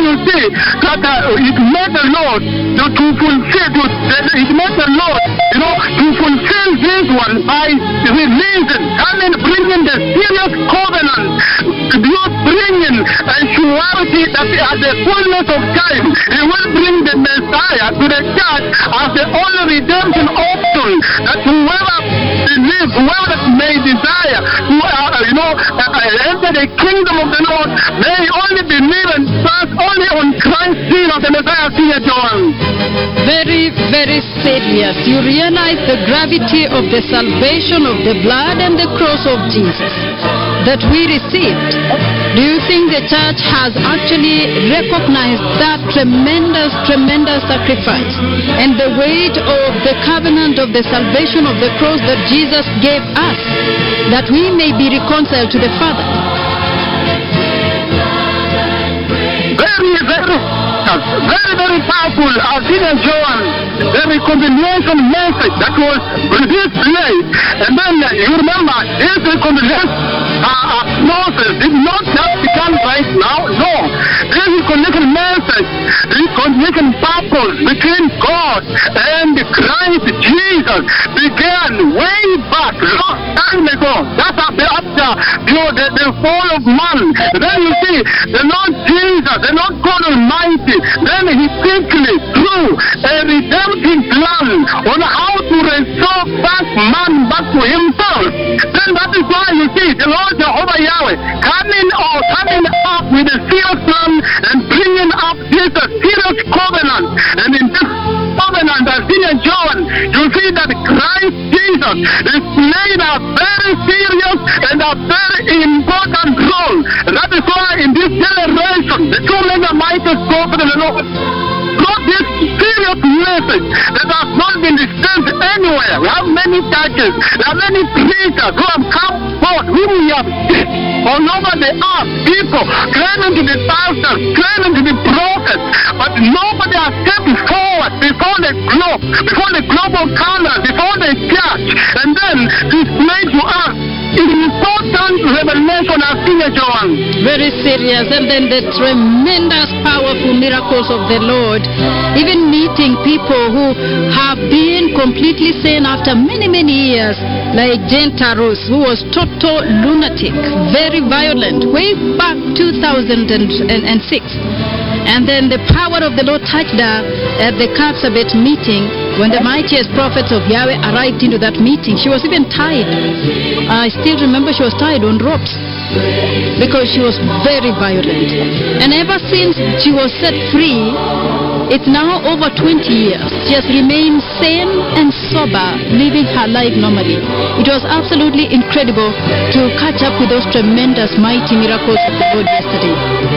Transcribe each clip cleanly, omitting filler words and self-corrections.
you see that it made the Lord to fulfill, it made the Lord, to fulfill this one by releasing, coming, bringing the serious covenant, bringing a surety that at the fullness of time, He will bring the Messiah to the church as the only redemption option, that whoever believes, whoever may desire to enter the kingdom of the Lord, may only believe and trust only on Christ's seal of the Messiah, John. Very, very serious. You realize the gravity of the salvation of the blood and the cross of Jesus that we received. Do you think the church has actually recognized that tremendous, tremendous sacrifice and the weight of the covenant of the salvation of the cross that Jesus gave us, that we may be reconciled to the Father? Very, very powerful. Senior John, the reconciliation message that was displayed. And then you remember, this reconciliation process did not just become right now. No. This reconciliation message, reconciliation purpose between God and Christ Jesus began way back, long time ago. That's after the fall of man. Then you see, the Lord Jesus, the Lord God Almighty, then He quickly drew a redemptive plan on how to restore back man back to Himself. Then that is why you see the Lord Jehovah Yahweh coming up with a serious plan and bringing up this serious covenant. And in this covenant, as Senior John, you see that Christ Jesus is playing a very serious and a very important role. And that is why in this generation, the two mega mightiest prophets of the Lord brought this serious message that has not been dispensed anywhere. We have many churches, there are many preachers who have come forth, whom we have seen all over the earth, people claiming to be pastors, claiming to be prophets, but nobody has stepped forward before the global canon, before the church, and then displayed to us important revelation of Senior John. Very serious. And then the tremendous, powerful miracles of the Lord, even meeting people who have been completely sane after many, many years, like Jane Tarus, who was total lunatic, very violent, way back 2006. And then the power of the Lord touched her at the Kapsabet meeting. When the mightiest prophets of Yahweh arrived into that meeting, she was even tied. I still remember she was tied on ropes because she was very violent. And ever since she was set free, it's now over 20 years. She has remained sane and sober, living her life normally. It was absolutely incredible to catch up with those tremendous, mighty miracles of the Lord yesterday.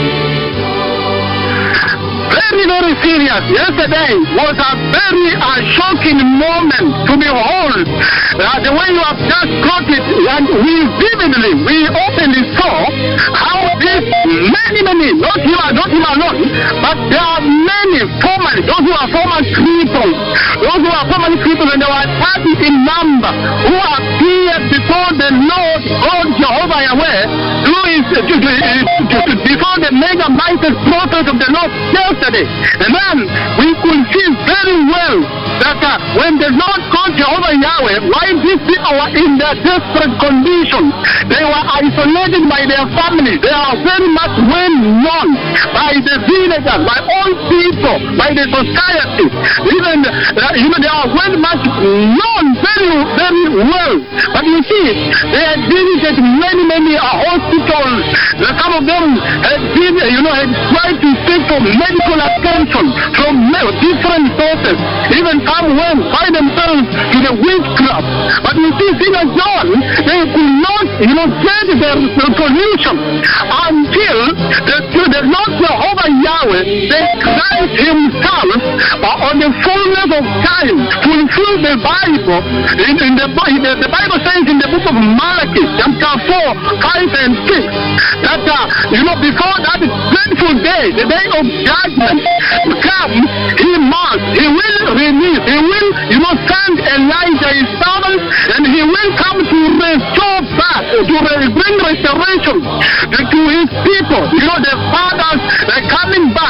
Very, very serious. Yesterday was a very shocking moment to behold. The way you have just got it, and we openly saw how this many, not him alone, but there are many those who are former cripples, and there were 30 in number who appeared before the Lord God Jehovah Yahweh, before the mega mighty prophet of the Lord yesterday. And then we could see very well that when the Lord God Jehovah Yahweh, while these people were in their desperate condition, they were isolated by their families. They are very much well known by the villagers, by all people, by the society. Even they are well much known very, very well. But you see, they had visited many hospitals. Some of them had tried to seek for medical attention from different sources. Even some went by themselves to the witchcraft. But you see, Senior John, they could not, get their solution until the Lord Jehovah Yahweh, the Christ Himself, on the fullness of time, fulfilled the Bible. The Bible says in the book of Malachi, chapter 4, 5, and 6, that before that dreadful day, the day of judgment, come, He will release, He will, send Elijah His servant, and He will come to restore back, to bring restoration to His people. The fathers, they're coming back.